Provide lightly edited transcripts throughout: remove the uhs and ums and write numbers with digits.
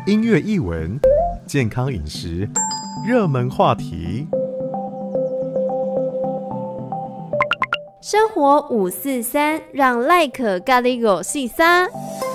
音乐艺文、健康饮食、热门话题。 生活543，让赖可咖喱狗细沙。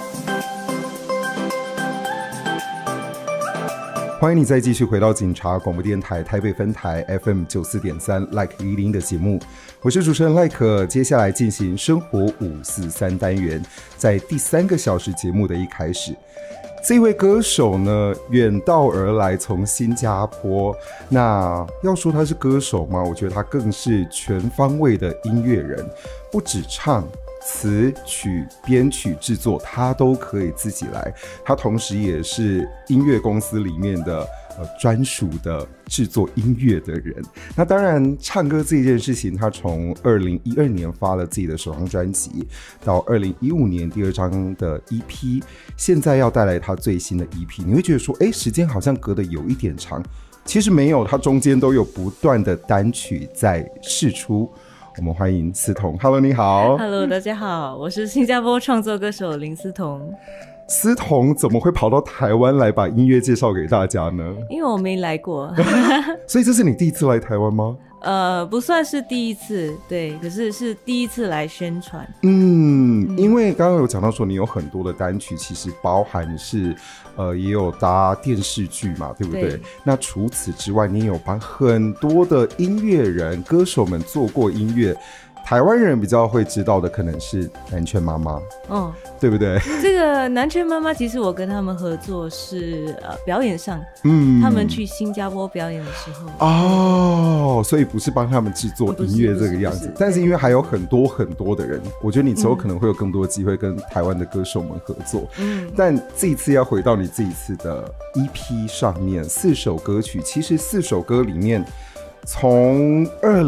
欢迎你再继续回到警察广播电台台北分台 FM94.3 Like 110的节目，我是主持人赖可。接下来进行生活543单元，在第3个小时节目的一开始，这位歌手呢远道而来，从新加坡。那要说他是歌手吗？我觉得他更是全方位的音乐人，不只唱词曲编曲制作他都可以自己来，他同时也是音乐公司里面的专属的制作音乐的人。那当然唱歌这件事情，他从2012年发了自己的首张专辑，到2015年第2张的 EP， 现在要带来他最新的 EP。 你会觉得说时间好像隔得有一点长，其实没有，他中间都有不断的单曲在释出。我们欢迎思彤。 Hello， 你好。 Hello， 大家好，我是新加坡创作歌手林思彤。 思彤怎么会跑到台湾来把音乐介绍给大家呢？ 因为我没来过所以这是你第一次来台湾吗？ 不算是第一次，对，可是是第一次来宣传。 因为刚刚有讲到说你有很多的单曲，其实包含是也有搭电视剧嘛，对不 对？那除此之外，你也有帮很多的音乐人歌手们做过音乐。台湾人比较会知道的可能是南拳妈妈，对不对？ 这个南拳妈妈其实我跟他们合作是表演上，他们去新加坡表演的时候， 所以不是帮他们制作音乐这个样子，但是因为还有很多很多的人，我觉得你之后可能会有更多的机会跟台湾的歌手们合作。但这一次要回到你这一次的 EP 上面，4首歌曲，其实4首歌里面，从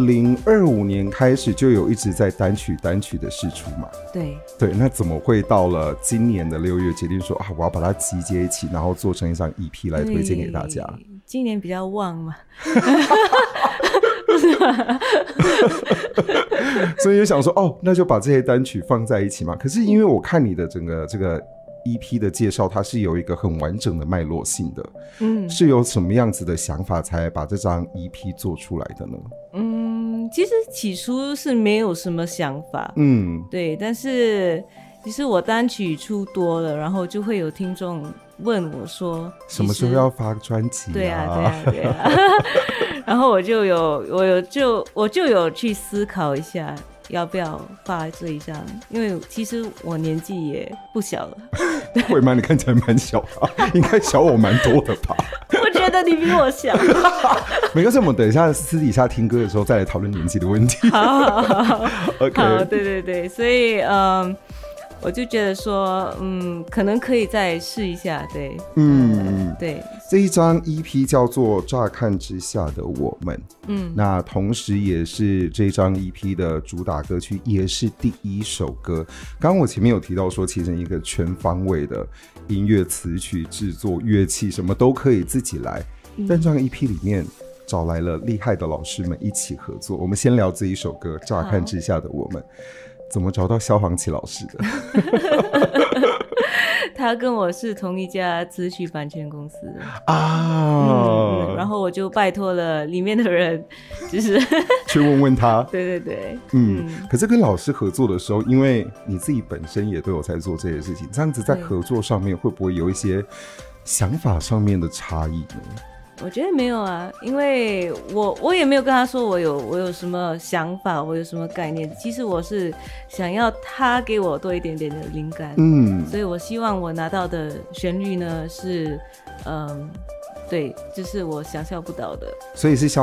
2025年开始就有一直在单曲的释出嘛。对，那怎么会到了今年的6月决定说我要把它集结一起，然后做成一张 EP 来推荐给大家？ 今年比较旺嘛所以就想说那就把这些单曲放在一起嘛。可是因为我看你的整个这个EP 的介绍，它是有一个很完整的脉络性的，是有什么样子的想法才把这张 EP 做出来的呢？ 其实起初是没有什么想法，对，但是其实我单曲出多了，然后就会有听众问我说什么时候要发专辑对啊然后我就有去思考一下要不要发这一张，因为其实我年纪也不小了。 会吗？你看起来蛮小的，应该小我蛮多的吧？ 我觉得你比我小。 没关系，我们等一下私底下听歌的时候再来讨论年纪的问题。 好 OK， 好，对，所以我就觉得说可能可以再试一下。对，对， 这一张 EP 叫做乍看之下的我们，那同时也是这张 EP 的主打歌曲，也是第1首歌。刚刚我前面有提到说，其实一个全方位的音乐词曲制作，乐器什么都可以自己来，但这张 EP 里面找来了厉害的老师们一起合作。我们先聊这一首歌乍看之下的我们，怎么找到萧煌奇老师的？ 他跟我是同一家词曲版权公司然后我就拜托了里面的人，就是去问问他。 对， 可是跟老师合作的时候，因为你自己本身也都有在做这些事情，这样子在合作上面会不会有一些想法上面的差异呢？ 我觉得没有啊，因为我也没有跟他说我有什么想法，我有什么概念。其实我是想要他给我多一点点的灵感，所以我希望我拿到的旋律呢是对，就是我想象不到的。 所以是